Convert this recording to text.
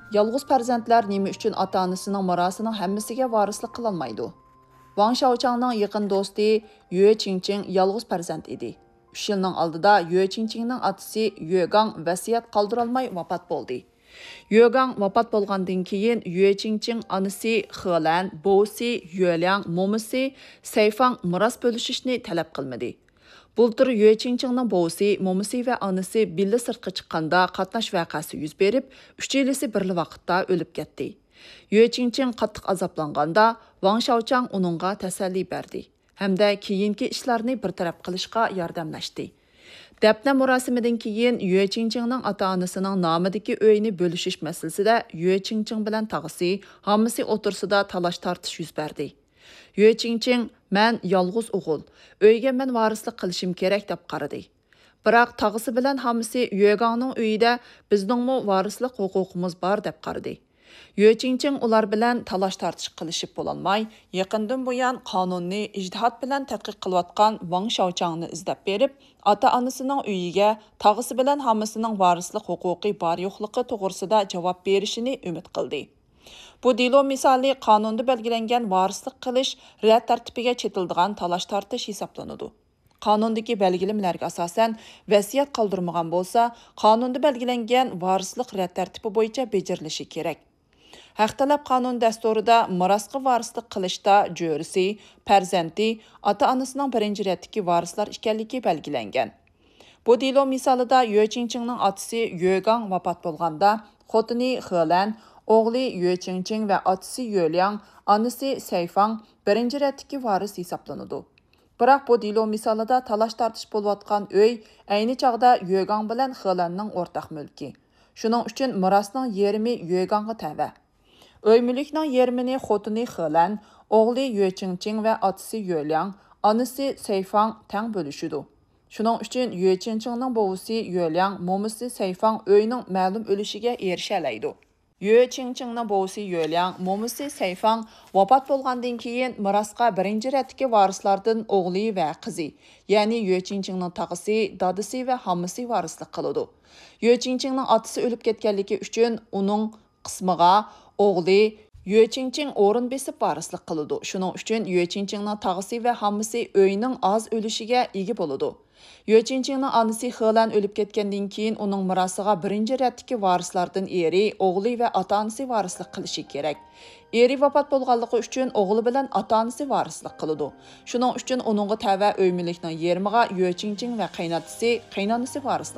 Yalğız farzandlar nima uchun ota-onasining mirosining hammasiga varislik qilolmaydi? Wang Shaochangning yaqin do'sti Yue Qingqing yalğız farzand edi. 3 yilning oldida Yue Qingqingning otasi Yue Gang vasiyat qoldirolmay vafot bo'ldi. Yue Gang vafot bo'lgandan keyin Yue Qingqing onasi Helan, bovisi Yueliang, momisi Seifang miros bo'lishishni talab qilmadi. Bultur Yue Qingqingning bovisi, momisi va onasi billa sirtqa chiqqanda qatnash voqeasi yuz berib, 3 yilisi birli vaqtda o'lib ketdi. Yue Qingqing qattiq azoblanganda Wang Shaochang uningga tasalli berdi hamda keyingi ishlarni bartaraf qilishga yordamlashdi. Dafna murosimidan keyin Yue Qingqingning ota-onasining nomidagi uyni bo'lishish masalasida Yue Qingqing bilan tog'asi hammasi o'tirsida talash-tortish yuz berdi. Yue Qingqing "Men yolg'iz o'g'il, uyga men varislik qilishim kerak" deb qaradi. Biroq tog'asi bilan hammasi Yue Gangning uyida bizningmi varislik huquqimiz bor deb qaradi. Yue Qingqing ular bilan talash-tortish qilishib bo'lolmay, yaqindan buyon qonunni ijtihod bilan tadqiq qilayotgan Wang Shaochangni izlab berib, ota-onasining uyiga tog'asi bilan hammasining varislik huquqi bor yo'qligi to'g'risida javob berishini umid qildi. Bu delo misoli qonunda belgilangan varislik qilish rad tartibiga chetildigan talash-tortish hisoblanadi. Qonundagi belgilamalariga asosan vasiyat qoldirmagan bo'lsa, qonunda belgilangan varislik rad tartibi bo'yicha bajarilishi kerak. Haq talab qonun dasturida mirosga varislik qilishda jo'risi, farzandi, ota-onasining birinchi ratdagi varislar ekanligi belgilangan. Bu delo misolida Yue Qingqingning otasi Yue Gang vafot bo'lganda, xotini Helan, o'g'li Yue Qingqing va otasi Yueliang, onasi Seifang birinchi ratdagi varis hisoblanadi. Biroq bu delo misolida talash-tortish bo'layotgan uy ayni chog'da Yue Gang bilan Helanning o'rtaq mulki. Shuning uchun mirosning yarmi Yue Gangga tava. Uy mulkning yarmini xotini Helan, o'g'li Yue Qingqing va otasi Yueliang, onasi Seifang teng bo'lishidi. Shuning uchun Yue Qingqingning bovisi Yueliang, momisi Seifang uyning ma'lum o'lishiga erisha oladi. Yue Qingqingning bovisi Yueliang, momisi Seifang vafot bo'lgandan keyin mirosga birinchi ratdagi varislardan o'g'li va qizi, ya'ni Yue Qingqingning tog'asi, dadasi va hammasi varislik qiladi. Yue Qingqingning otasi o'lib ketganligi uchun uning qismiga o'g'li Yue Qingqing o'rin besib varislik qiladi. Shuning uchun Yue Qingqingning tog'asi va hammasi uyning oz o'lishiga ega bo'ladi. Yue Qingqingning onasi Helan o'lib ketgandan keyin uning mirosiga birinchi ratdagi varislardan eri, o'g'li va ota-onasi varislik qilishi kerak. Eri vafot bo'lganligi uchun o'g'li bilan ota-onasi varislik qiladi. Shuning uchun uningga tava uy mulkining yarmiga Yue Qingqing va qaynotasi, qaynonasi varislik